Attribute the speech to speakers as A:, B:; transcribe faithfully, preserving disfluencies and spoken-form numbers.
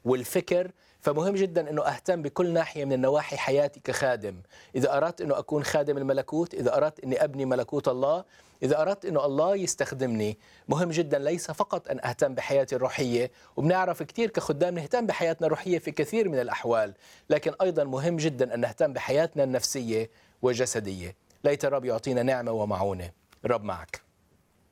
A: والفكر. فمهم جدا أنه أهتم بكل ناحية من النواحي حياتي كخادم. إذا أردت أنه أكون خادم الملكوت، إذا أردت أني أبني ملكوت الله، إذا أردت أنه الله يستخدمني، مهم جدا ليس فقط أن أهتم بحياتي الروحية، وبنعرف كثير كخدام نهتم بحياتنا الروحية في كثير من الأحوال، لكن أيضا مهم جدا أن نهتم بحياتنا النفسية والجسدية. ليت الرب يعطينا نعمة ومعونة. الرب معك.